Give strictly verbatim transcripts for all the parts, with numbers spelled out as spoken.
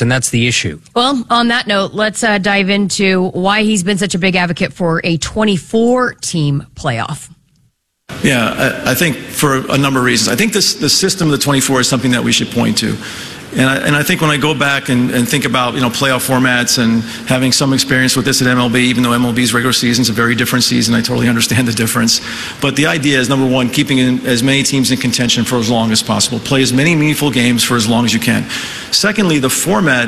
and that's the issue. Well, on that note, let's uh, dive into why he's been such a big advocate for a twenty-four team playoff. Yeah, I, I think for a number of reasons. I think this the system of the twenty-four is something that we should point to. And I, and I think when I go back and, and think about, you know, playoff formats and having some experience with this at M L B, even though M L B's regular season is a very different season, I totally understand the difference. But the idea is, number one, keeping in as many teams in contention for as long as possible. Play as many meaningful games for as long as you can. Secondly, the format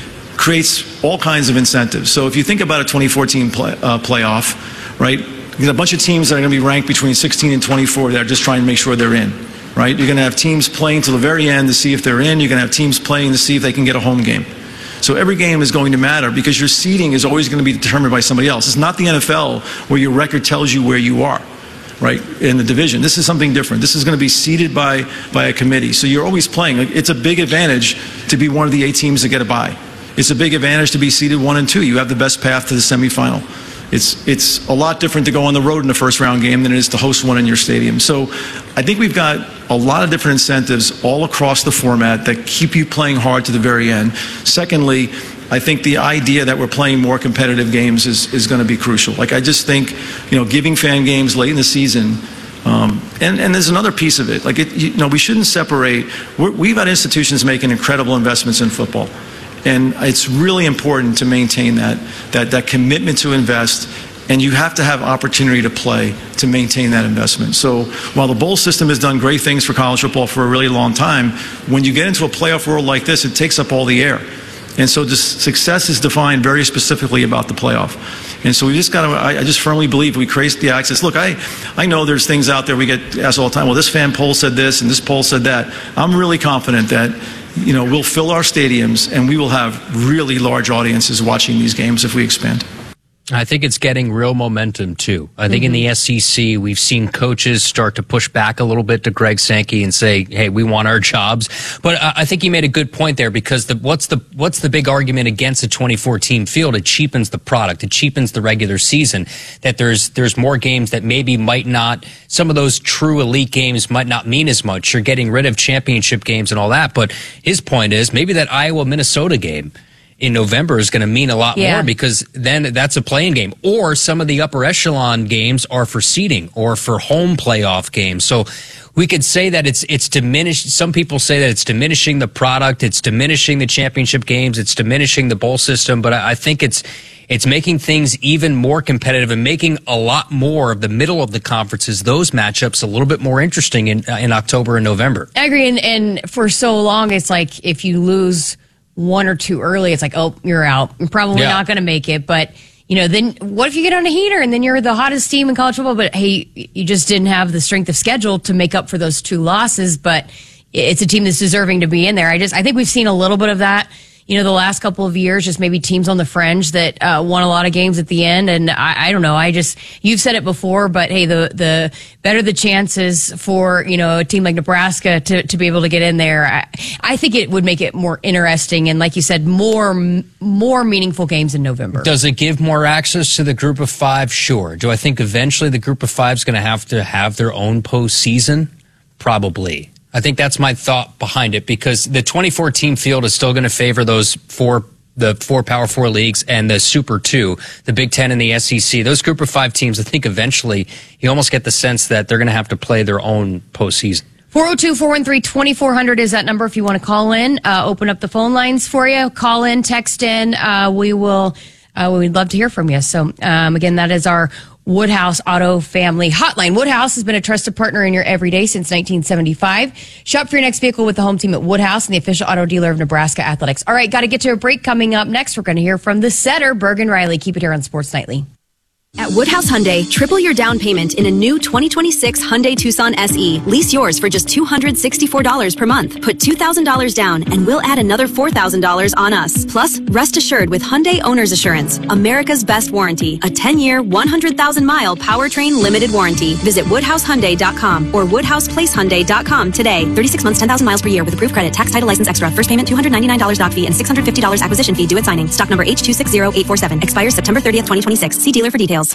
creates all kinds of incentives. So if you think about a twenty-four team play, uh, playoff, right, you get a bunch of teams that are going to be ranked between sixteen and twenty-four that are just trying to make sure they're in. Right? You're going to have teams playing to the very end to see if they're in. You're going to have teams playing to see if they can get a home game. So every game is going to matter because your seeding is always going to be determined by somebody else. It's not the N F L where your record tells you where you are, right, in the division. This is something different. This is going to be seeded by, by a committee. So you're always playing. It's a big advantage to be one of the eight teams that get a bye. It's a big advantage to be seeded one and two. You have the best path to the semifinal. It's it's a lot different to go on the road in the first round game than it is to host one in your stadium. So I think we've got a lot of different incentives all across the format that keep you playing hard to the very end. Secondly, I think the idea that we're playing more competitive games is, is going to be crucial. Like, I just think, you know, giving fan games late in the season, um, and, and there's another piece of it. Like, it, you know, we shouldn't separate. We're, we've got institutions making incredible investments in football. And it's really important to maintain that, that, that commitment to invest, and you have to have opportunity to play to maintain that investment. So while the bowl system has done great things for college football for a really long time, when you get into a playoff world like this, it takes up all the air. And so this success is defined very specifically about the playoff. And so we just got to, I, I just firmly believe we create the access. Look, I, I know there's things out there we get asked all the time, well, this fan poll said this and this poll said that. I'm really confident that, you know, we'll fill our stadiums and we will have really large audiences watching these games if we expand. I think it's getting real momentum, too. I think mm-hmm. in the S E C, we've seen coaches start to push back a little bit to Greg Sankey and say, hey, we want our jobs. But uh, I think you made a good point there, because the, what's the what's the big argument against a twenty-four team field? It cheapens the product. It cheapens the regular season, that there's there's more games that maybe might not, some of those true elite games might not mean as much. You're getting rid of championship games and all that. But his point is maybe that Iowa-Minnesota game in November is going to mean a lot yeah. more, because then that's a playing game. Or some of the upper echelon games are for seeding or for home playoff games. So we could say that it's it's diminished. Some people say that it's diminishing the product, it's diminishing the championship games, it's diminishing the bowl system. But I, I think it's it's making things even more competitive and making a lot more of the middle of the conferences, those matchups, a little bit more interesting in uh, in October and November. I agree. And, and for so long, it's like if you lose one or two early, it's like, oh, you're out. You're probably yeah. not going to make it. But, you know, then what if you get on a heater and then you're the hottest team in college football, but hey, you just didn't have the strength of schedule to make up for those two losses, but it's a team that's deserving to be in there. I just, I think we've seen a little bit of that, you know, the last couple of years, just maybe teams on the fringe that uh, won a lot of games at the end. And I, I don't know. I just, you've said it before, but hey, the, the better the chances for, you know, a team like Nebraska to, to be able to get in there. I, I think it would make it more interesting. And like you said, more, more meaningful games in November. Does it give more access to the group of five? Sure. Do I think eventually the group of five is going to have to have their own postseason? Probably. I think that's my thought behind it, because the twenty-four team field is still going to favor those four, the four Power Four leagues and the Super Two, the Big Ten and the S E C. Those group of five teams, I think eventually you almost get the sense that they're going to have to play their own postseason. four oh two, four one three, two four zero zero is that number if you want to call in. Uh, open up the phone lines for you. Call in, text in. Uh, we will, uh, we'd love to hear from you. So, um, again, that is our Woodhouse Auto Family Hotline. Woodhouse has been a trusted partner in your everyday since nineteen seventy-five. Shop for your next vehicle with the home team at Woodhouse and the official auto dealer of Nebraska Athletics. All right, got to get to a break. Coming up next, we're going to hear from the setter, Bergen Riley. Keep it here on Sports Nightly. At Woodhouse Hyundai, triple your down payment in a new twenty twenty-six Hyundai Tucson S E. Lease yours for just two hundred sixty-four dollars per month. Put two thousand dollars down and we'll add another four thousand dollars on us. Plus, rest assured with Hyundai Owner's Assurance, America's best warranty. A ten-year, one hundred thousand mile powertrain limited warranty. Visit Woodhouse Hyundai dot com or Woodhouse Place Hyundai dot com today. thirty-six months, ten thousand miles per year with approved credit. Tax, title, license extra. First payment two hundred ninety-nine dollars doc fee and six hundred fifty dollars acquisition fee due at signing. Stock number H two six zero eight four seven. Expires September thirtieth, twenty twenty-six. See dealer for details.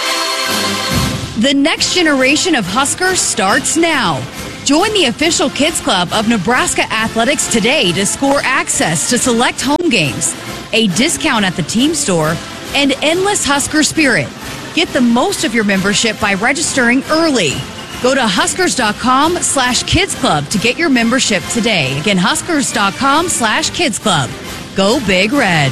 The next generation of Huskers starts now. Join the official Kids Club of Nebraska Athletics today to score access to select home home games, a discount at the team store, and endless Husker spirit. Get the most of your membership by registering early. Go to huskers.com slash kids club to get your membership today. Again, huskers.com slash kids club. Go Big Red.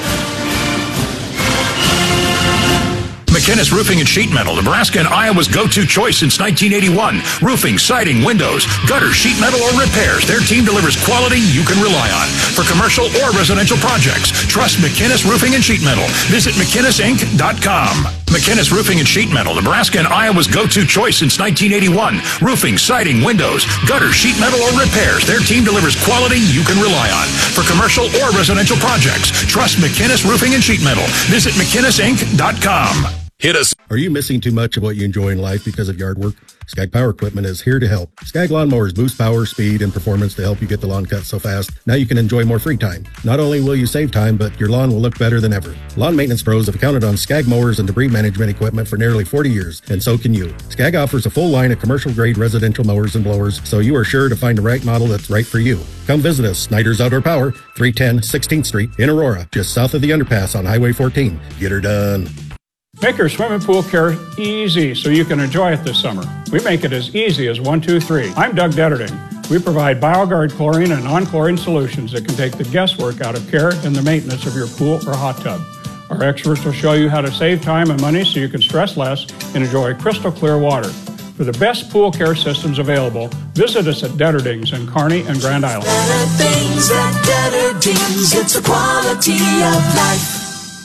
McInnes Roofing and Sheet Metal, Nebraska and Iowa's go-to choice since nineteen eighty-one. Roofing, siding, windows, gutter, sheet metal, or repairs. Their team delivers quality you can rely on. For commercial or residential projects, trust McInnes Roofing and Sheet Metal. Visit mcinnes inc dot com. McInnes Roofing and Sheet Metal, Nebraska and Iowa's go-to choice since nineteen eighty-one. Roofing, siding, windows, gutter, sheet metal, or repairs. Their team delivers quality you can rely on. For commercial or residential projects, trust McInnes Roofing and Sheet Metal. Visit mcinnes inc dot com. Hit us. Are you missing too much of what you enjoy in life because of yard work? Skag Power Equipment is here to help. Skag Lawnmowers boost power, speed, and performance to help you get the lawn cut so fast. Now you can enjoy more free time. Not only will you save time, but your lawn will look better than ever. Lawn maintenance pros have counted on Skag mowers and debris management equipment for nearly forty years, and so can you. Skag offers a full line of commercial-grade residential mowers and blowers, so you are sure to find the right model that's right for you. Come visit us, Snyder's Outdoor Power, three ten sixteenth Street in Aurora, just south of the underpass on Highway fourteen. Get her done. Make your swimming pool care easy so you can enjoy it this summer. We make it as easy as one, two, three. I'm Doug Detterding. We provide BioGuard chlorine and non-chlorine solutions that can take the guesswork out of care and the maintenance of your pool or hot tub. Our experts will show you how to save time and money so you can stress less and enjoy crystal clear water. For the best pool care systems available, visit us at Detterdings in Kearney and Grand Island. Better things at Detterdings. It's the quality of life.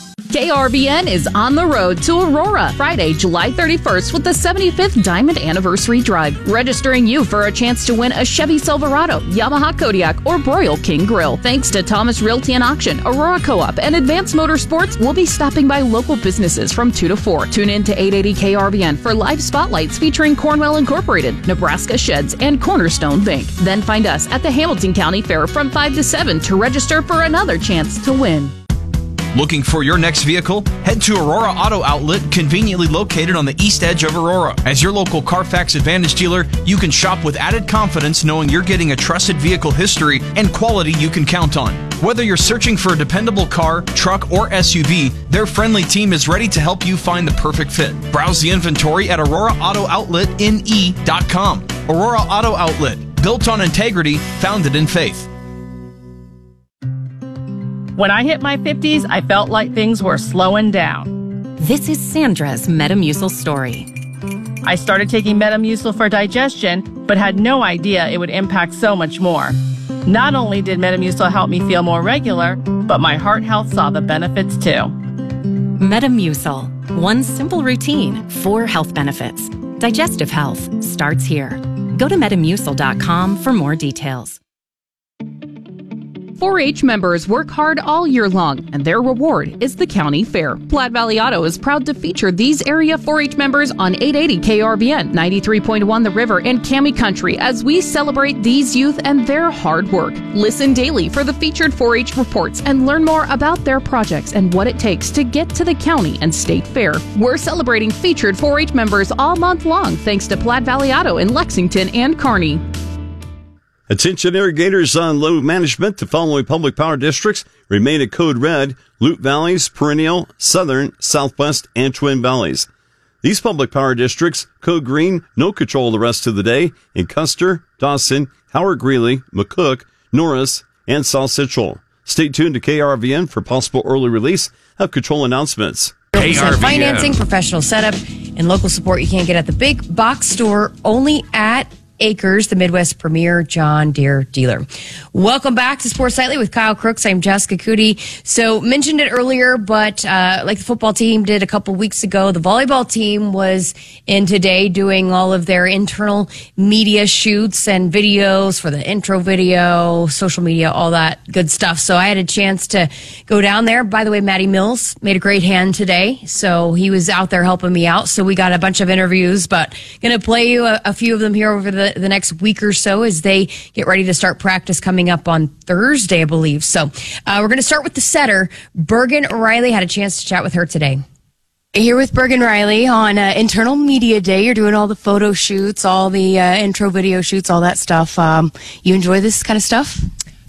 K R V N is on the road to Aurora Friday, July thirty-first with the seventy-fifth Diamond Anniversary Drive, registering you for a chance to win a Chevy Silverado, Yamaha Kodiak, or Broil King Grill. Thanks to Thomas Realty and Auction, Aurora Co-op, and Advanced Motorsports, we'll be stopping by local businesses from two to four. Tune in to eight eighty K R V N for live spotlights featuring Cornwell Incorporated, Nebraska Sheds, and Cornerstone Bank. Then find us at the Hamilton County Fair from five to seven to register for another chance to win. Looking for your next vehicle? Head to Aurora Auto Outlet, conveniently located on the east edge of Aurora. As your local Carfax Advantage dealer, you can shop with added confidence knowing you're getting a trusted vehicle history and quality you can count on. Whether you're searching for a dependable car, truck, or S U V, their friendly team is ready to help you find the perfect fit. Browse the inventory at aurora auto outlet n e dot com. Aurora Auto Outlet, built on integrity, founded in faith. When I hit my fifties, I felt like things were slowing down. This is Sandra's Metamucil story. I started taking Metamucil for digestion, but had no idea it would impact so much more. Not only did Metamucil help me feel more regular, but my heart health saw the benefits too. Metamucil, one simple routine, four health benefits. Digestive health starts here. Go to metamucil dot com for more details. four H members work hard all year long, and their reward is the county fair. Platte Valley Auto is proud to feature these area four H members on eight eighty K R V N, ninety-three point one The River, and Cami Country as we celebrate these youth and their hard work. Listen daily for the featured four H reports and learn more about their projects and what it takes to get to the county and state fair. We're celebrating featured four H members all month long thanks to Platte Valley Auto in Lexington and Kearney. Attention irrigators on load management. The following public power districts remain at code red: Loup Valleys, Perennial, Southern, Southwest, and Twin Valleys. These public power districts, code green, no control the rest of the day in Custer, Dawson, Howard Greeley, McCook, Norris, and South Central. Stay tuned to K R V N for possible early release of control announcements. K R V N. Financing, professional setup, and local support you can't get at the big box store, only at Acres, the Midwest premier John Deere dealer. Welcome back to Sports Nightly with Kyle Crooks. I'm Jessica Cootie. So mentioned it earlier, but uh, like the football team did a couple weeks ago, the volleyball team was in today doing all of their internal media shoots and videos for the intro video, social media, all that good stuff. So I had a chance to go down there. By the way, Matty Mills made a great hand today, so he was out there helping me out. So we got a bunch of interviews, but going to play you a, a few of them here over the the next week or so as they get ready to start practice coming up on Thursday, I believe. So uh, we're going to start with the setter. Bergen Riley. Had a chance to chat with her today. Here with Bergen Riley on uh, Internal Media Day. You're doing all the photo shoots, all the uh, intro video shoots, all that stuff. Um, you enjoy this kind of stuff?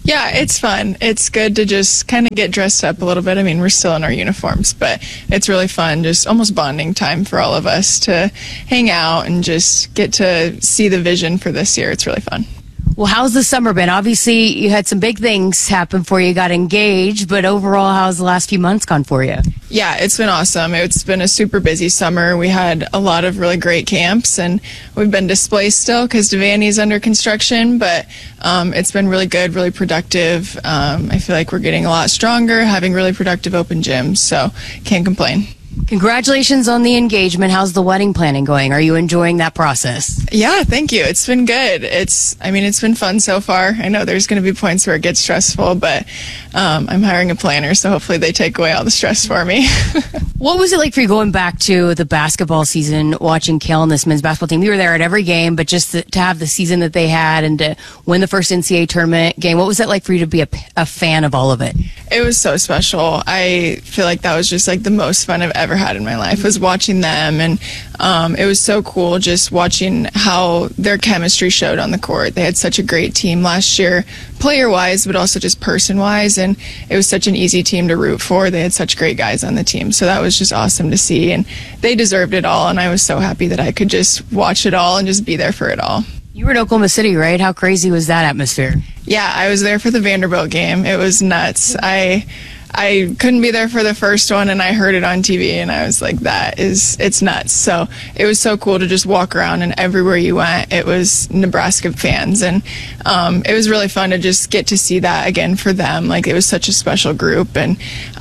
Yeah, it's fun. It's good to just kind of get dressed up a little bit. I mean, we're still in our uniforms, but it's really fun, just almost bonding time for all of us to hang out and just get to see the vision for this year. It's really fun. Well, how's the summer been? Obviously, you had some big things happen for you, got engaged, but overall, how's the last few months gone for you? Yeah, it's been awesome. It's been a super busy summer. We had a lot of really great camps, and we've been displaced still because Devaney's under construction, but um, it's been really good, really productive. Um, I feel like we're getting a lot stronger, having really productive open gyms, so can't complain. Congratulations on the engagement. How's the wedding planning going? Are you enjoying that process? Yeah, thank you. It's been good. It's, I mean, it's been fun so far. I know there's going to be points where it gets stressful, but um, I'm hiring a planner, so hopefully they take away all the stress for me. What was it like for you going back to the basketball season, watching Kale and this men's basketball team? You were there at every game, but just to, to have the season that they had and to win the first N C A A tournament game, what was it like for you to be a, a fan of all of it? It was so special. I feel like that was just like the most fun I've ever had in my life, was watching them, and um, it was so cool just watching how their chemistry showed on the court. They had such a great team last year, player-wise, but also just person-wise, and it was such an easy team to root for. They had such great guys on the team, so that was just awesome to see, and they deserved it all, and I was so happy that I could just watch it all and just be there for it all. You were in Oklahoma City, right? How crazy was that atmosphere? Yeah, I was there for the Vanderbilt game. It was nuts. I I couldn't be there for the first one, and I heard it on T V, and I was like, that is, it's nuts. So it was so cool to just walk around, and everywhere you went, it was Nebraska fans, and um, it was really fun to just get to see that again for them. Like, it was such a special group, and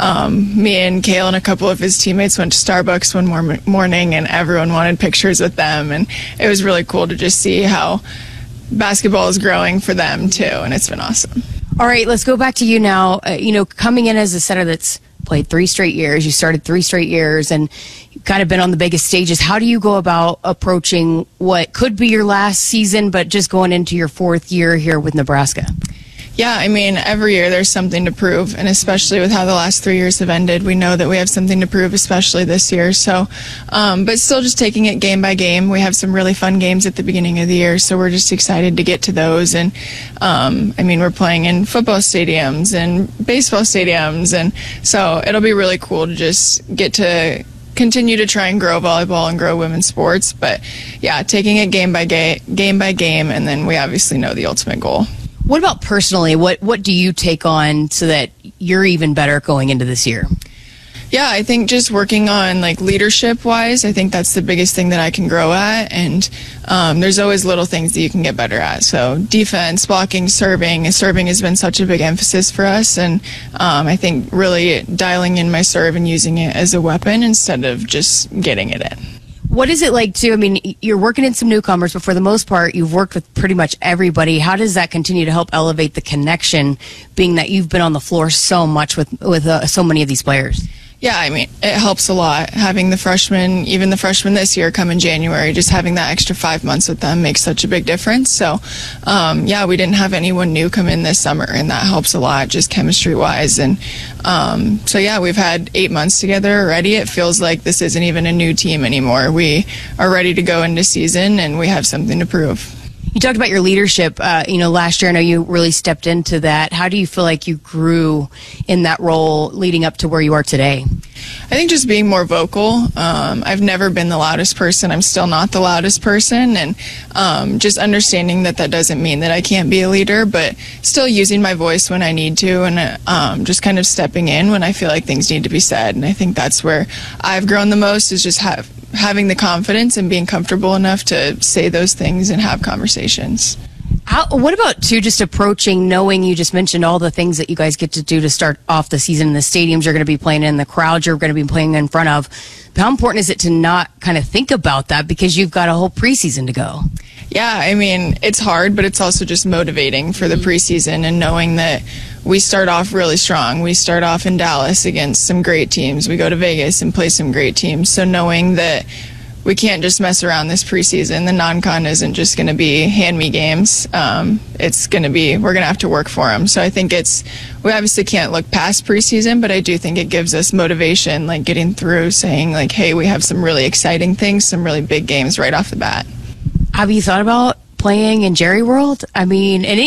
um, me and Kale and a couple of his teammates went to Starbucks one more morning, and everyone wanted pictures with them, and it was really cool to just see how basketball is growing for them, too, and it's been awesome. All right, let's go back to you now. Uh, you know, coming in as a center that's played three straight years, you started three straight years, and you've kind of been on the biggest stages. How do you go about approaching what could be your last season, but just going into your fourth year here with Nebraska? Yeah, I mean, every year there's something to prove, and especially with how the last three years have ended, we know that we have something to prove, especially this year. So, um, but still just taking it game by game. We have some really fun games at the beginning of the year, so we're just excited to get to those. And, um, I mean, we're playing in football stadiums and baseball stadiums, and so it'll be really cool to just get to continue to try and grow volleyball and grow women's sports. But, yeah, taking it game by game, game by game, and then we obviously know the ultimate goal. What about personally? What what do you take on so that you're even better going into this year? Yeah, I think just working on like leadership wise, I think that's the biggest thing that I can grow at. And um, there's always little things that you can get better at. So defense, blocking, serving. Serving has been such a big emphasis for us. And um, I think really dialing in my serve and using it as a weapon instead of just getting it in. What is it like to, I mean, you're working in some newcomers, but for the most part, you've worked with pretty much everybody. How does that continue to help elevate the connection, being that you've been on the floor so much with, with uh, so many of these players? Yeah, I mean, it helps a lot. Having the freshmen, even the freshmen this year come in January, just having that extra five months with them makes such a big difference. So, um, yeah, we didn't have anyone new come in this summer, and that helps a lot, just chemistry-wise. And um, so, yeah, we've had eight months together already. It feels like this isn't even a new team anymore. We are ready to go into season, and we have something to prove. You talked about your leadership. Uh, you know, last year I know you really stepped into that. How do you feel like you grew in that role leading up to where you are today? I think just being more vocal. Um, I've never been the loudest person. I'm still not the loudest person. And um, just understanding that that doesn't mean that I can't be a leader, but still using my voice when I need to, and um, just kind of stepping in when I feel like things need to be said. And I think that's where I've grown the most, is just have having the confidence and being comfortable enough to say those things and have conversations. How, what about, too, just approaching, knowing you just mentioned all the things that you guys get to do to start off the season, the stadiums you're going to be playing in, the crowds you're going to be playing in front of. How important is it to not kind of think about that because you've got a whole preseason to go? Yeah, I mean, it's hard, but it's also just motivating for the preseason, and knowing that we start off really strong. We start off in Dallas against some great teams. We go to Vegas and play some great teams. So knowing that we can't just mess around this preseason. The non-con isn't just going to be hand-me games. Um, it's going to be, we're going to have to work for them. So I think it's, we obviously can't look past preseason, but I do think it gives us motivation, like getting through, saying like, hey, we have some really exciting things, some really big games right off the bat. Have you thought about playing in Jerry World? I mean, and, it, and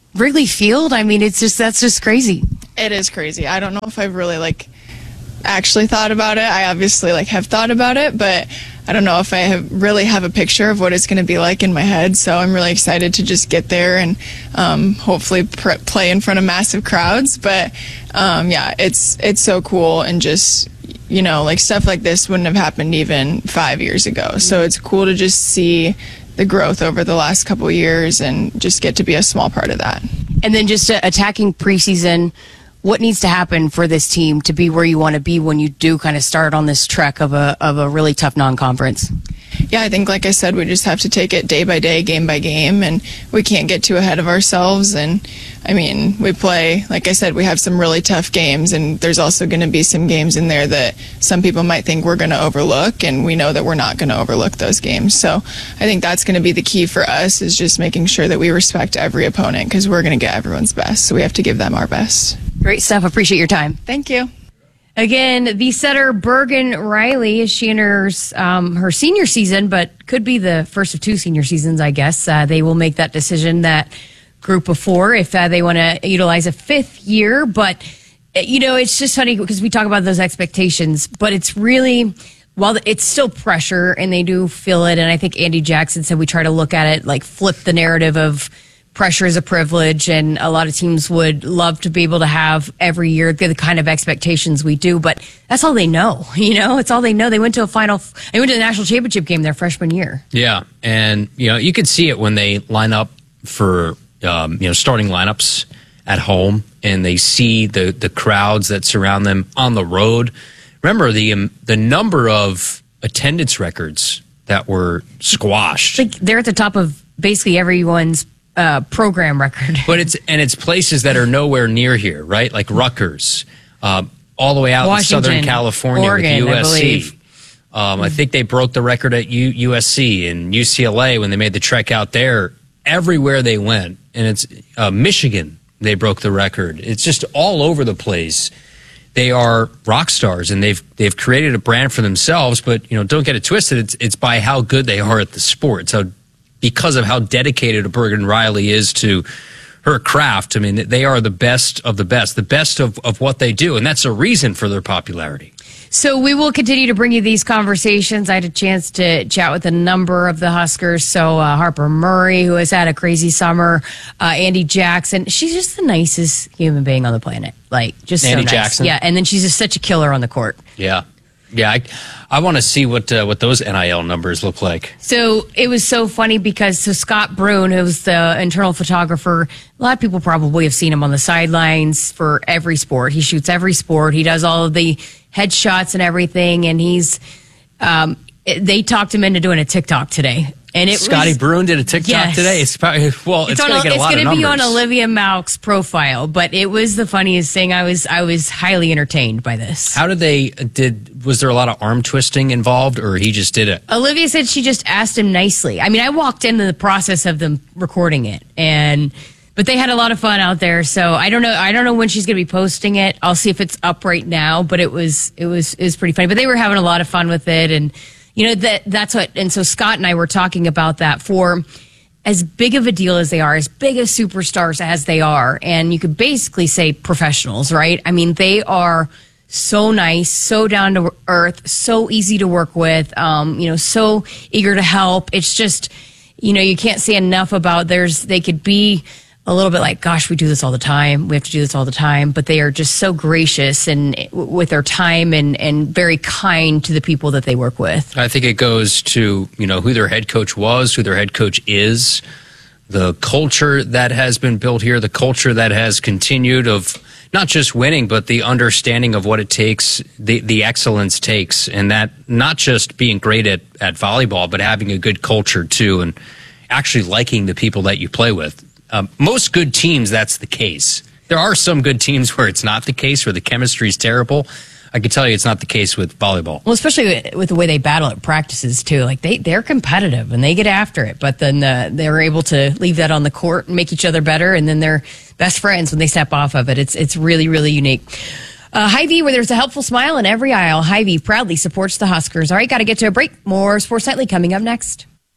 Wrigley Field. I mean, it's just that's just crazy. It is crazy. I don't know if I've really like actually thought about it. I obviously like have thought about it, but I don't know if I have really have a picture of what it's going to be like in my head. So I'm really excited to just get there and um, hopefully pr- play in front of massive crowds. But um, yeah, it's it's so cool, and just, you know, like stuff like this wouldn't have happened even five years ago. So it's cool to just see the growth over the last couple of years and just get to be a small part of that. And then just uh, attacking preseason, what needs to happen for this team to be where you want to be when you do kind of start on this trek of a of a really tough non-conference? Yeah, I think, like I said, we just have to take it day by day, game by game, and we can't get too ahead of ourselves. And I mean, we play, like I said, we have some really tough games, and there's also going to be some games in there that some people might think we're going to overlook, and we know that we're not going to overlook those games. So I think that's going to be the key for us, is just making sure that we respect every opponent, because we're going to get everyone's best. So we have to give them our best. Great stuff. Appreciate your time. Thank you. Again, the setter Bergen Riley, as she enters um, her senior season, but could be the first of two senior seasons, I guess. Uh, they will make that decision, that group of four, if uh, they want to utilize a fifth year. But, you know, it's just funny because we talk about those expectations, but it's really, while it's still pressure and they do feel it. And I think Andy Jackson said we try to look at it, like flip the narrative of pressure is a privilege, and a lot of teams would love to be able to have every year the kind of expectations we do, but that's all they know. You know, it's all they know. They went to a final, they went to the national championship game their freshman year. Yeah, and you know, you could see it when they line up for um, you know, starting lineups at home, and they see the the crowds that surround them on the road. Remember the um, the number of attendance records that were squashed. Like they're at the top of basically everyone's Uh, program record. But it's and it's places that are nowhere near here, right? Like Rutgers, um, all the way out Washington, in Southern California, Oregon, with U S C. I believe. Um, I think they broke the record at U- USC and U C L A when they made the trek out there. Everywhere they went, and it's uh, Michigan, they broke the record. It's just all over the place. They are rock stars, and they've they've created a brand for themselves. But you know, don't get it twisted. It's it's by how good they are at the sport. So because of how dedicated a Bergen Riley is to her craft, I mean, they are the best of the best, the best of, of what they do. And that's a reason for their popularity. So we will continue to bring you these conversations. I had a chance to chat with a number of the Huskers. So uh, Harper Murray, who has had a crazy summer, uh, Andy Jackson. She's just the nicest human being on the planet. Like, just Andy so nice. Jackson. Yeah, and then she's just such a killer on the court. Yeah. Yeah, I, I want to see what uh, what those N I L numbers look like. So it was so funny because so Scott Brune, who's the internal photographer, a lot of people probably have seen him on the sidelines for every sport. He shoots every sport. He does all of the headshots and everything. And he's um, they talked him into doing a TikTok today. And it Scotty was, Brune did a TikTok yes. today. It's probably, well, it's, it's going to get a lot of numbers. It's going to be on Olivia Mauch's profile, but it was the funniest thing. I was I was highly entertained by this. How did they did? Was there a lot of arm twisting involved, or he just did it? Olivia said she just asked him nicely. I mean, I walked into the process of them recording it, and but they had a lot of fun out there. So I don't know. I don't know when she's going to be posting it. I'll see if it's up right now. But it was it was it was pretty funny. But they were having a lot of fun with it, and. You know, that that's what, and so Scott and I were talking about that. For as big of a deal as they are, as big as superstars as they are, and you could basically say professionals, right? I mean, they are so nice, so down to earth, so easy to work with, um, you know, so eager to help. It's just, you know, you can't say enough about there's, they could be a little bit like, gosh, we do this all the time. We have to do this all the time. But they are just so gracious and with their time and, and very kind to the people that they work with. I think it goes to, you know, who their head coach was, who their head coach is, the culture that has been built here, the culture that has continued of not just winning, but the understanding of what it takes, the, the excellence takes, and that not just being great at, at volleyball, but having a good culture too, and actually liking the people that you play with. Um, most good teams, that's the case. There are some good teams where it's not the case, where the chemistry is terrible. I can tell you it's not the case with volleyball. Well, especially with the way they battle at practices, too. Like, they, they're competitive, and they get after it. But then uh, they're able to leave that on the court and make each other better, and then they're best friends when they step off of it. It's it's really, really unique. Uh, Hy-Vee, where there's a helpful smile in every aisle. Hy-Vee proudly supports the Huskers. All right, got to get to a break. More Sports Nightly coming up next.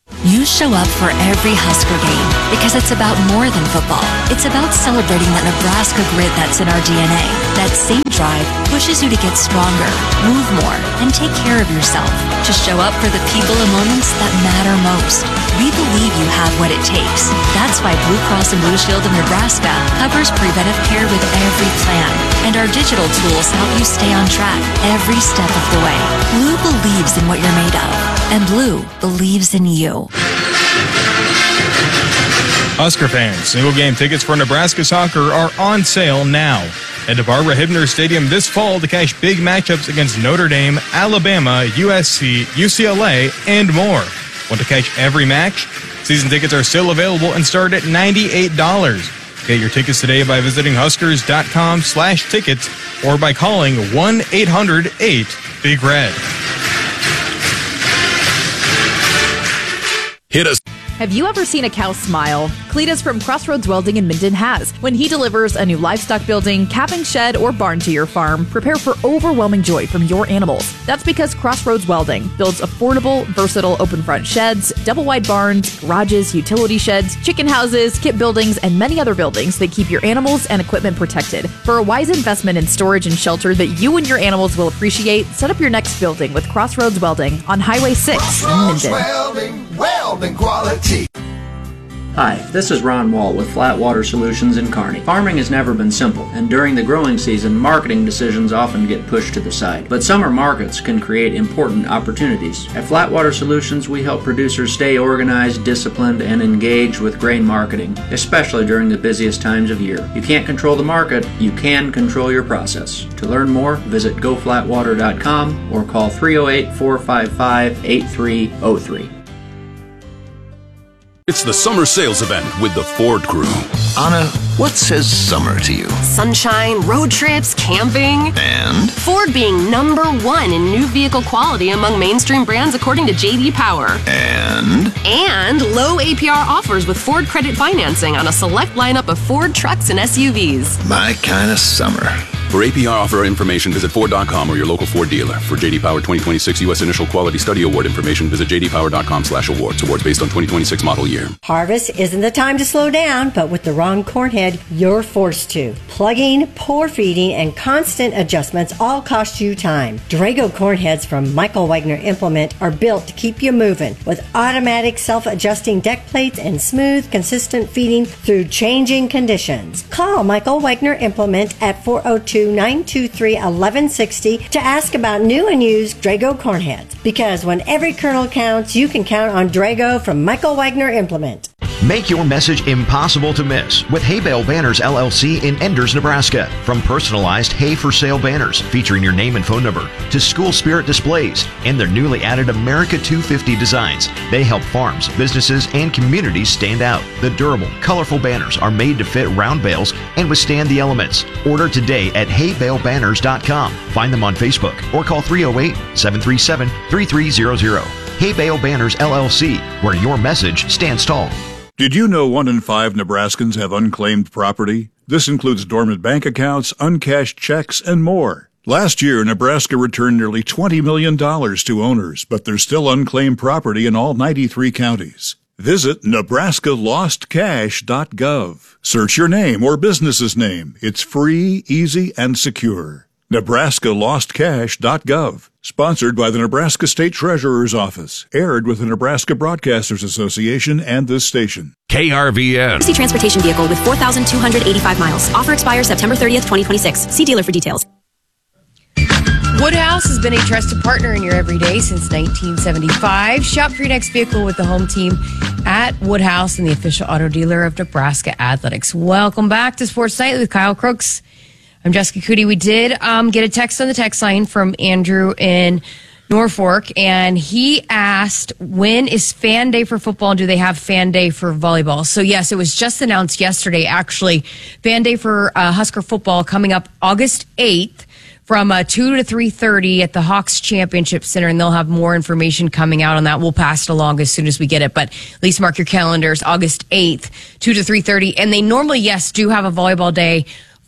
You show up for every Husker game because it's about more than football. It's about celebrating that Nebraska grit that's in our D N A. That same drive pushes you to get stronger, move more, and take care of yourself. To show up for the people and moments that matter most. We believe you have what it takes. That's why Blue Cross and Blue Shield of Nebraska covers preventive care with every plan. And our digital tools help you stay on track every step of the way. Blue believes in what you're made of. And Blue believes in you. Husker fans, single game tickets for Nebraska soccer are on sale now. Head to Barbara Hibner Stadium this fall to cash big matchups against Notre Dame, Alabama, U S C, U C L A, and more. Want to catch every match? Season tickets are still available and start at ninety-eight dollars. Get your tickets today by visiting Huskers.com slash tickets or by calling one eight hundred eight big red. Hit us. Have you ever seen a cow smile? Cletus from Crossroads Welding in Minden has. When he delivers a new livestock building, calving shed, or barn to your farm, prepare for overwhelming joy from your animals. That's because Crossroads Welding builds affordable, versatile open front sheds, double wide barns, garages, utility sheds, chicken houses, kit buildings, and many other buildings that keep your animals and equipment protected. For a wise investment in storage and shelter that you and your animals will appreciate, set up your next building with Crossroads Welding on Highway six in Minden. Welding, welding quality. Hi, this is Ron Wall with Flat Water Solutions in Kearney. Farming has never been simple, and during the growing season, marketing decisions often get pushed to the side. But summer markets can create important opportunities. At Flat Water Solutions, we help producers stay organized, disciplined, and engaged with grain marketing, especially during the busiest times of year. You can't control the market, you can control your process. To learn more, visit go flat water dot com or call three oh eight, four five five, eight three oh three. It's the summer sales event with the Ford Crew. Anna, what says summer to you? Sunshine, road trips, camping. And? Ford being number one in new vehicle quality among mainstream brands according to J D Power. And? And low A P R offers with Ford credit financing on a select lineup of Ford trucks and S U Vs. My kind of summer. For A P R offer information, visit Ford dot com or your local Ford dealer. For J D Power twenty twenty-six U S Initial Quality Study Award information, visit J D Power dot com slash awards. Awards based on twenty twenty-six model year. Harvest isn't the time to slow down, but with the wrong corn head, you're forced to. Plugging, poor feeding, and constant adjustments all cost you time. Drago corn heads from Michael Wagner Implement are built to keep you moving with automatic self-adjusting deck plates and smooth, consistent feeding through changing conditions. Call Michael Wagner Implement at four oh two, nine two three, one one six oh to ask about new and used Drago corn heads. Because when every kernel counts, you can count on Drago from Michael Wagner Implement. Make your message impossible to miss with Hay Bale Banners L L C in Enders, Nebraska. From personalized hay for sale banners featuring your name and phone number to school spirit displays and their newly added America two fifty designs, they help farms, businesses, and communities stand out. The durable, colorful banners are made to fit round bales and withstand the elements. Order today at hay bale banners dot com. Find them on Facebook or call three oh eight, seven three seven, three three zero zero. Hay Bale Banners L L C, where your message stands tall. Did you know one in five Nebraskans have unclaimed property? This includes dormant bank accounts, uncashed checks, and more. Last year, Nebraska returned nearly twenty million dollars to owners, but there's still unclaimed property in all ninety-three counties. Visit Nebraska Lost Cash dot gov. Search your name or business's name. It's free, easy, and secure. Nebraska Lost Cash dot gov. Sponsored by the Nebraska State Treasurer's Office. Aired with the Nebraska Broadcasters Association and this station. K R V N. Emergency transportation vehicle with four thousand two hundred eighty-five miles. Offer expires September thirtieth, twenty twenty-six. See dealer for details. Woodhouse has been a trusted partner in your everyday since nineteen seventy-five. Shop for your next vehicle with the home team at Woodhouse and the official auto dealer of Nebraska Athletics. Welcome back to Sports Nightly with Kyle Crooks. I'm Jessica Cootie. We did um, get a text on the text line from Andrew in Norfolk, and he asked, when is Fan Day for football, and do they have Fan Day for volleyball? So, yes, it was just announced yesterday, actually. Fan Day for uh, Husker football coming up August eighth from uh, two to three thirty at the Hawks Championship Center, and they'll have more information coming out on that. We'll pass it along as soon as we get it, but at least mark your calendars, August eighth, two to three thirty. And they normally, yes, do have a volleyball day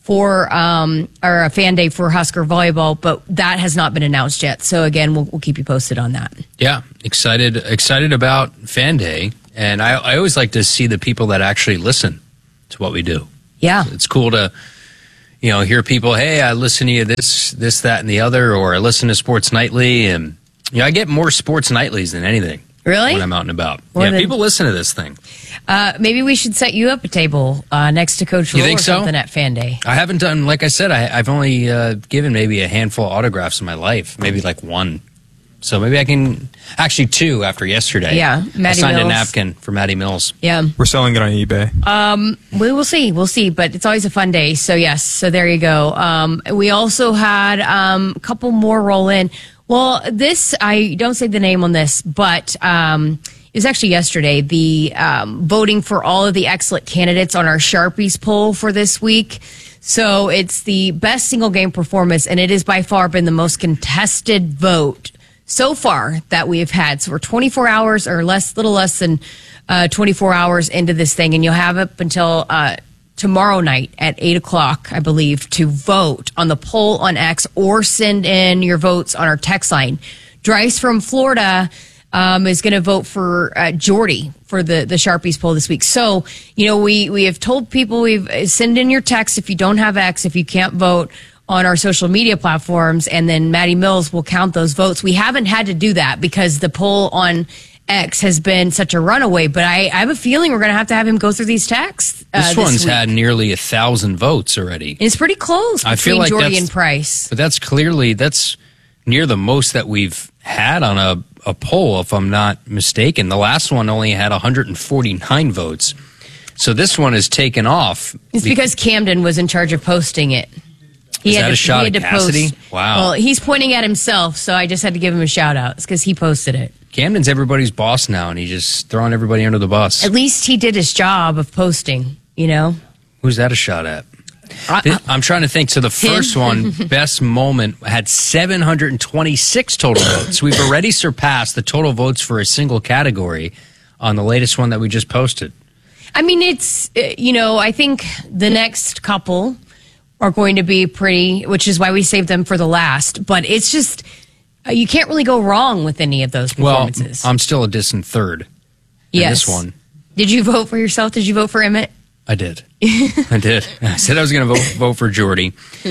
for um, or a fan day for Husker volleyball, but that has not been announced yet. So again, we'll, we'll keep you posted on that. Yeah, excited excited about fan day, and I, I always like to see the people that actually listen to what we do. Yeah, it's cool to you know hear people. Hey, I listen to you this this that and the other, or I listen to Sports Nightly, and you know I get more Sports Nightlies than anything. Really? When I'm out and about. More yeah, than- people listen to this thing. Uh, maybe we should set you up a table uh, next to Coach You Roll think or so? something at Fan Day. I haven't done, like I said, I, I've only uh, given maybe a handful of autographs in my life, maybe like one. So maybe I can, actually two after yesterday. Yeah, I Maddie signed Mills. a napkin for Maddie Mills. Yeah. We're selling it on eBay. Um, we will see. We'll see. But it's always a fun day. So, yes. So, there you go. Um, we also had um, a couple more roll in. Well, this, I don't say the name on this, but um, it was actually yesterday, the um, voting for all of the excellent candidates on our Sharpies poll for this week. So, it's the best single game performance, and it has by far been the most contested vote so far that we have had. So we're twenty-four hours or less, little less than uh, twenty-four hours into this thing, and you'll have up until uh, tomorrow night at eight o'clock, I believe, to vote on the poll on X or send in your votes on our text line. Dryce from Florida um, is going to vote for uh, Jordy for the, the Sharpies poll this week. So, you know, we, we have told people we've send in your text if you don't have X, if you can't vote on our social media platforms, and then Maddie Mills will count those votes. We haven't had to do that because the poll on X has been such a runaway, but I, I have a feeling we're going to have to have him go through these texts. Uh, This this one's week. had nearly a thousand votes already. And it's pretty close between I feel like Jordy that's- and Price. But that's clearly, that's near the most that we've had on a, a poll, if I'm not mistaken. The last one only had one hundred forty-nine votes. So this one has taken off. It's because Camden was in charge of posting it. He Is had that to, a shot he had at to Cassidy? post. Wow. Well, he's pointing at himself, so I just had to give him a shout out. It's because he posted it. Camden's everybody's boss now, and he's just throwing everybody under the bus. At least he did his job of posting, you know? Who's that a shot at? I, I'm trying to think. So the first one, best moment, had seven hundred twenty-six total votes. We've already surpassed the total votes for a single category on the latest one that we just posted. I mean, it's, uh, you know, I think the next couple are going to be pretty, which is why we saved them for the last. But it's just, uh, you can't really go wrong with any of those Well, performances. I'm still a distant third in Yes. this one. Did you vote for yourself? Did you vote for Emmett? I did. I did. I said I was going to vote vote for Jordy.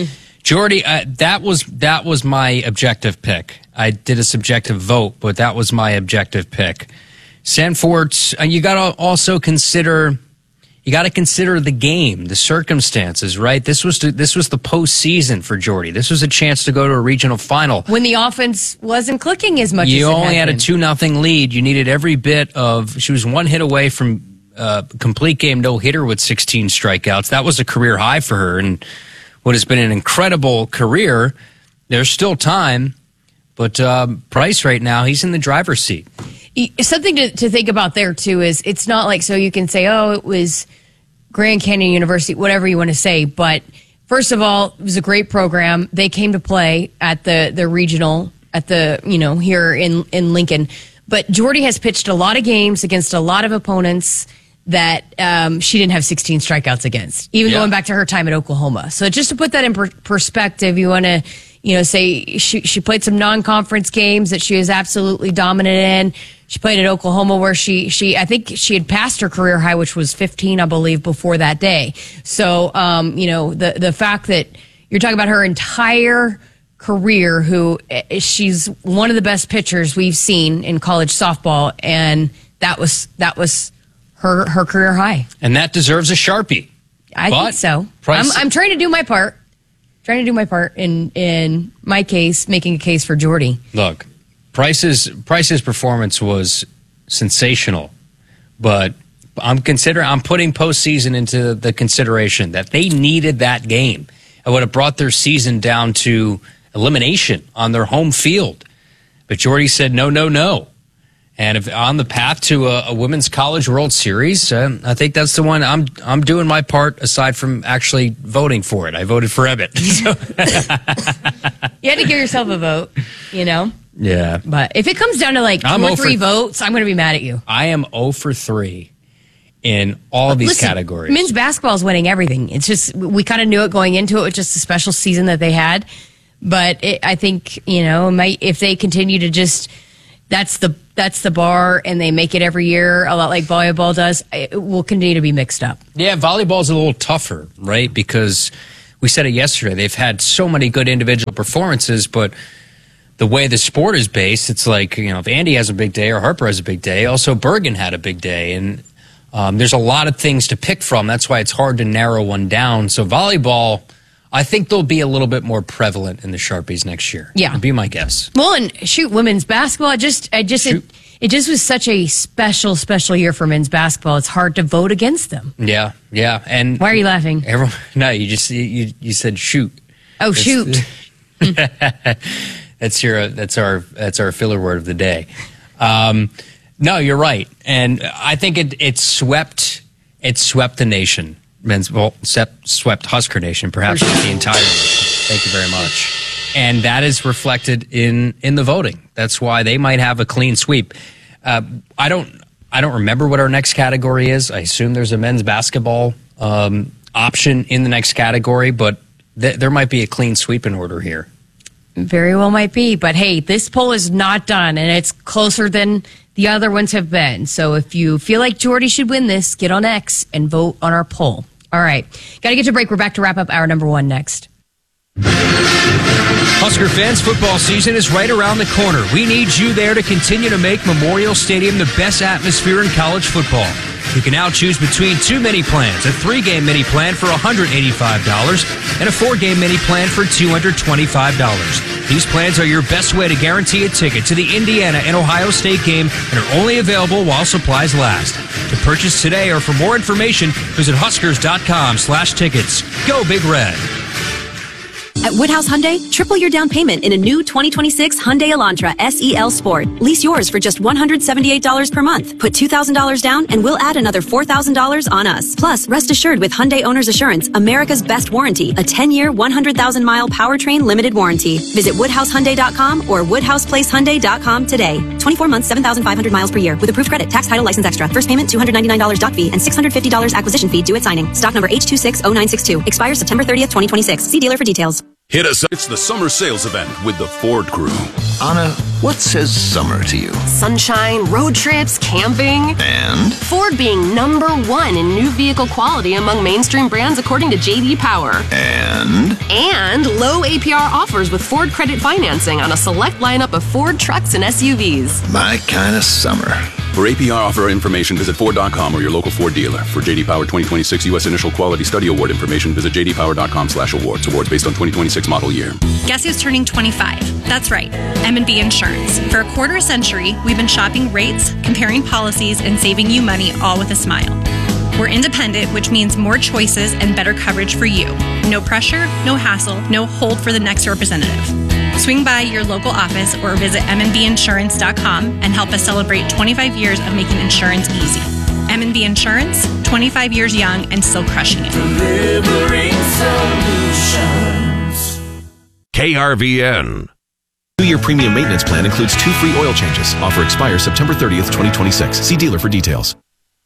Jordy, uh, that was that was my objective pick. I did a subjective vote, but that was my objective pick. Sanford, uh, you got to also consider. You got to consider the game, the circumstances, right? This was to, this was the postseason for Jordy. This was a chance to go to a regional final. When the offense wasn't clicking as much You as it only had a been. two nothing lead. You needed every bit of. She was one hit away from uh, complete game no hitter with sixteen strikeouts. That was a career high for her, and what has been an incredible career. There's still time, but um, Price right now, he's in the driver's seat. Something to, to think about there, too, is it's not like, so you can say, oh, it was Grand Canyon University, whatever you want to say. But first of all, it was a great program. They came to play at the, the regional, at the, you know, here in, in Lincoln. But Jordy has pitched a lot of games against a lot of opponents that um, she didn't have sixteen strikeouts against, even Yeah. going back to her time at Oklahoma. So just to put that in per- perspective, you want to, you know, say she, she played some non-conference games that she was absolutely dominant in. She played at Oklahoma where she, she, I think she had passed her career high, which was fifteen, I believe, before that day. So, um, you know, the, the fact that you're talking about her entire career, who eh, she's one of the best pitchers we've seen in college softball. And that was, that was her, her career high. And that deserves a Sharpie. I But think so. Price- I'm, I'm trying to do my part. Trying to do my part in, in my case, making a case for Jordy. Look, Price's Price's performance was sensational, but I'm considering I'm putting postseason into the consideration that they needed that game. It would have brought their season down to elimination on their home field. But Jordy said no, no, no. And if on the path to a, a women's college World Series, uh, I think that's the one. I'm I'm doing my part aside from actually voting for it. I voted for Ebbett. So, You had to give yourself a vote, you know? yeah. But if it comes down to like two I'm or oh three for- votes, I'm going to be mad at you. I am zero for three in all of these Listen, categories. Men's basketball is winning everything. It's just, we kind of knew it going into it with just a special season that they had. But it, I think, you know, might, if they continue to just, that's the that's the bar, and they make it every year, a lot like volleyball does, it will continue to be mixed up. Yeah, volleyball's a little tougher, right? Because we said it yesterday. They've had so many good individual performances, but the way the sport is based, it's like, you know, if Andy has a big day or Harper has a big day, also Bergen had a big day. And um, there's a lot of things to pick from. That's why it's hard to narrow one down. So volleyball, I think they'll be a little bit more prevalent in the Sharpies next year. Yeah. That'd be my guess. Well, and shoot, women's basketball, I just, I just, it, it just was such a special, special year for men's basketball. It's hard to vote against them. Yeah, yeah. And why are you laughing? Everyone, no, you just you you said shoot. Oh, It's- shoot. That's your that's our that's our filler word of the day. Um, no, you're right, and I think it it swept it swept the nation. Men's well, swept, swept Husker Nation, perhaps not the entire nation. Thank you very much. And that is reflected in in the voting. That's why they might have a clean sweep. Uh, I don't I don't remember what our next category is. I assume there's a men's basketball um, option in the next category, but th- there might be a clean sweep in order here. Very well might be. But hey, this poll is not done, and it's closer than the other ones have been. So if you feel like Jordy should win this, get on X and vote on our poll. All right. Got to get to break. We're back to wrap up hour number one next. Husker fans, football season is right around the corner. We need you there to continue to make Memorial Stadium the best atmosphere in college football. You can now choose between two mini plans, a three-game mini plan for one hundred eighty-five dollars and a four-game mini plan for two hundred twenty-five dollars. These plans are your best way to guarantee a ticket to the Indiana and Ohio State game and are only available while supplies last. To purchase today or for more information, visit huskers.com slash tickets. Go Big Red. At Woodhouse Hyundai, triple your down payment in a new twenty twenty-six Hyundai Elantra S E L Sport. Lease yours for just one hundred seventy-eight dollars per month. Put two thousand dollars down and we'll add another four thousand dollars on us. Plus, rest assured with Hyundai Owner's Assurance, America's best warranty, a ten-year, one hundred thousand mile powertrain limited warranty. Visit woodhouse hyundai dot com or woodhouse place hyundai dot com today. twenty-four months, seven thousand five hundred miles per year with approved credit, tax, title, license extra. First payment, two hundred ninety-nine dollars doc fee and six hundred fifty dollars acquisition fee due at signing. Stock number H two six zero nine six two. Expires September thirtieth, twenty twenty-six. See dealer for details. Hit us up. It's the summer sales event with the Ford Crew. Anna, what says summer to you? Sunshine, road trips, camping. And? Ford being number one in new vehicle quality among mainstream brands according to J D Power. And? And low A P R offers with Ford credit financing on a select lineup of Ford trucks and S U Vs. My kind of summer. For A P R offer information, visit Ford dot com or your local Ford dealer. For J D Power twenty twenty-six U S Initial Quality Study Award information, visit j d power dot com slash awards. Awards based on twenty twenty-six model year. Guess who's turning twenty-five? That's right, M and B Insurance. For a quarter century, we've been shopping rates, comparing policies, and saving you money all with a smile. We're independent, which means more choices and better coverage for you. No pressure, no hassle, no hold for the next representative. Swing by your local office or visit m and b insurance dot com and help us celebrate twenty-five years of making insurance easy. M and B Insurance, twenty-five years young and still crushing it. Delivering solutions. K R V N. Two-year premium maintenance plan includes two free oil changes. Offer expires September thirtieth, twenty twenty-six. See dealer for details.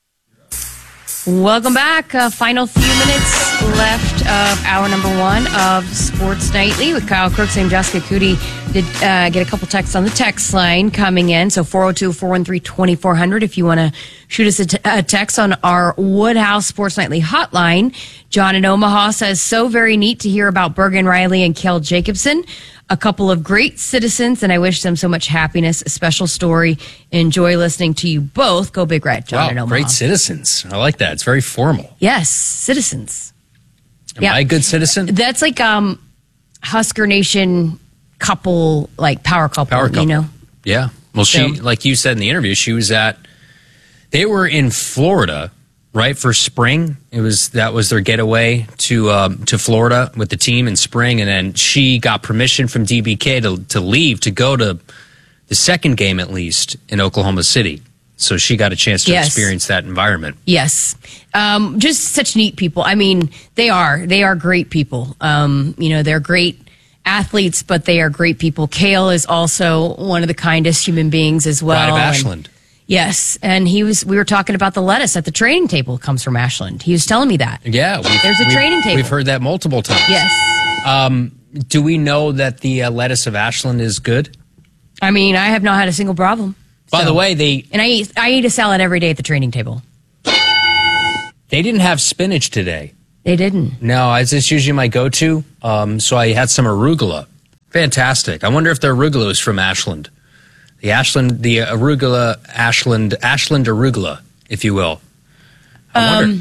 Welcome back. Uh, final few minutes left of hour number one of Sports Nightly with Kyle Crooks and Jessica Cootie. Did uh, get a couple texts on the text line coming in. So four oh two, four one three, two four zero zero if you want to shoot us a, t- a text on our Woodhouse Sports Nightly hotline. John in Omaha says, so very neat to hear about Bergen Riley and Kel Jacobson. A couple of great citizens, and I wish them so much happiness. A special story. Enjoy listening to you both. Go Big Red, John Wow, in Omaha. great citizens. I like that. It's very formal. Yes, citizens. Am I a good citizen? That's like um, Husker Nation couple, like power couple, Power couple. you know? Yeah. Well, she, So- like you said in the interview, she was at, they were in Florida, right, for spring. It was, that was their getaway to, um, to Florida with the team in spring. And then she got permission from D B K to, to leave, to go to the second game at least in Oklahoma City. So she got a chance to Yes. experience that environment. Yes. Um, just such neat people. I mean, they are. They are great people. Um, you know, they're great athletes, but they are great people. Kale is also one of the kindest human beings as well. Pride of And- Ashland. Yes, and he was. We were talking about the lettuce at the training table comes from Ashland. He was telling me that. Yeah, we've, there's a we've, training table. We've heard that multiple times. Yes. Um, do we know that the uh, lettuce of Ashland is good? I mean, I have not had a single problem. By so. the way, they and I eat I eat a salad every day at the training table. They didn't have spinach today. They didn't. No, it's it's usually my go-to. Um, so I had some arugula. Fantastic. I wonder if the arugula is from Ashland. The Ashland, the arugula, Ashland, Ashland arugula, if you will. I wonder. Um,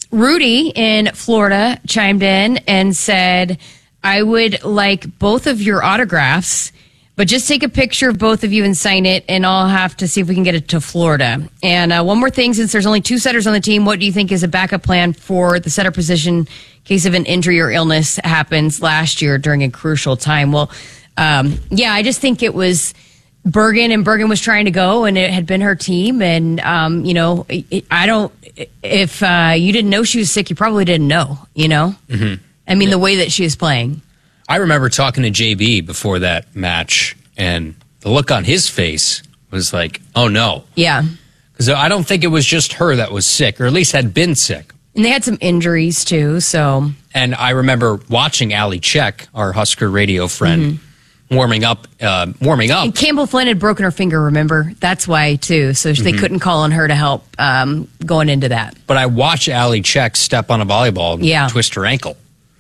Rudy in Florida chimed in and said, I would like both of your autographs, but just take a picture of both of you and sign it, and I'll have to see if we can get it to Florida. And uh, one more thing, since there's only two setters on the team, what do you think is a backup plan for the setter position in case of an injury or illness happens last year during a crucial time? Well, um, yeah, I just think it was Bergen, and Bergen was trying to go, and it had been her team. And, um, you know, it, I don't, if uh, you didn't know she was sick, you probably didn't know, you know? Mm-hmm. I mean, yeah. The way that she was playing. I remember talking to J B before that match, and the look on his face was like, oh no. Yeah. Because I don't think it was just her that was sick, or at least had been sick. And they had some injuries too, so. And I remember watching Allie Check, our Husker radio friend, mm-hmm. warming up, uh, warming up. And Campbell Flynn had broken her finger, remember? That's why too. So they mm-hmm. couldn't call on her to help um, going into that. But I watched Allie Check step on a volleyball and yeah. twist her ankle.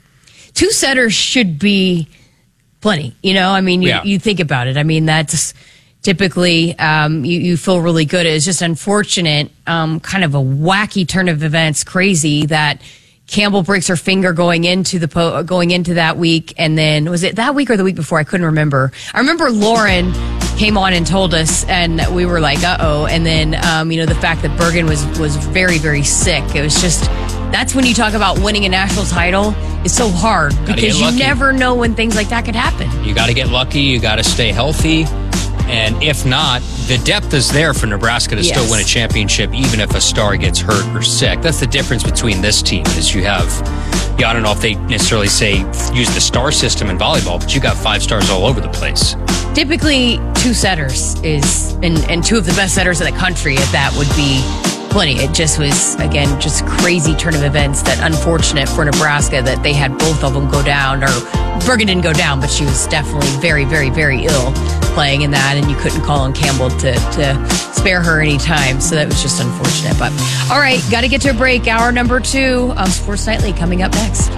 Two setters should be plenty. You know, I mean, you, yeah. you think about it. I mean, that's typically um, you, you feel really good. It's just unfortunate, um, kind of a wacky turn of events, crazy that Campbell breaks her finger going into the po- going into that week, and then was it that week or the week before? I couldn't remember. I remember Lauren came on and told us, and we were like, "Uh oh!" And then um, you know, the fact that Bergen was was very very sick. It was just. That's when you talk about winning a national title. It's so hard because you never know when things like that could happen. You got to get lucky. You got to stay healthy. And if not, the depth is there for Nebraska to yes. still win a championship, even if a star gets hurt or sick. That's the difference between this team is you have, yeah, I don't know if they necessarily say use the star system in volleyball, but you got five stars all over the place. Typically, two setters is, and, and two of the best setters in the country at that would be plenty. It just was, again, just crazy turn of events that unfortunate for Nebraska that they had both of them go down, or Bergen didn't go down, but she was definitely very, very, very ill playing in that, and you couldn't call on Campbell to, to spare her any time. So that was just unfortunate. But all right, got to get to a break. Hour number two of Sports Nightly coming up next.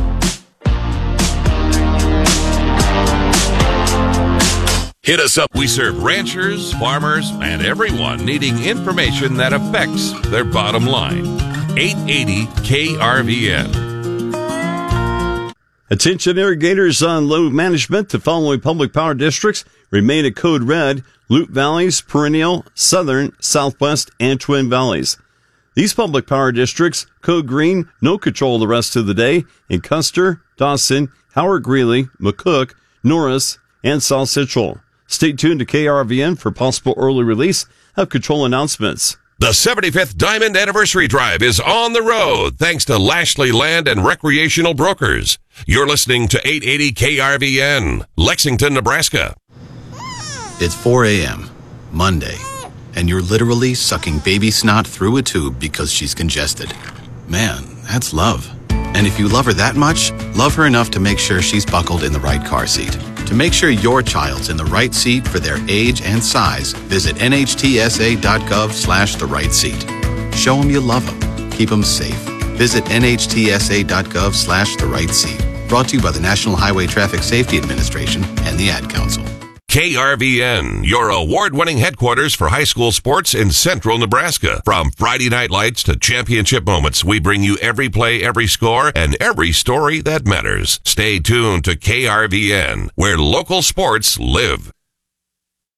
Hit us up. We serve ranchers, farmers, and everyone needing information that affects their bottom line. eight eighty K R V N. Attention irrigators on load management. The following public power districts remain at code red: Loup Valleys, Perennial, Southern, Southwest, and Twin Valleys. These public power districts, code green, no control the rest of the day in Custer, Dawson, Howard Greeley, McCook, Norris, and South Central. Stay tuned to K R V N for possible early release of control announcements. The seventy-fifth Diamond Anniversary Drive is on the road thanks to Lashley Land and Recreational Brokers. You're listening to eight eighty K R V N, Lexington, Nebraska. It's four a.m., Monday, and you're literally sucking baby snot through a tube because she's congested. Man, that's love. And if you love her that much, love her enough to make sure she's buckled in the right car seat. To make sure your child's in the right seat for their age and size, visit nhtsa.gov slash the right seat. Show them you love them. Keep them safe. Visit nhtsa.gov slash the right seat. Brought to you by the National Highway Traffic Safety Administration and the Ad Council. K R V N, your award-winning headquarters for high school sports in central Nebraska. From Friday night lights to championship moments, we bring you every play, every score, and every story that matters. Stay tuned to K R V N, where local sports live.